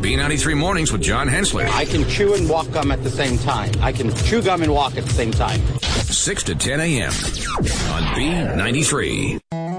B93 Mornings with John Hensler. I can chew and walk gum at the same time. I can chew gum and walk at the same time. 6 to 10 a.m. on B93.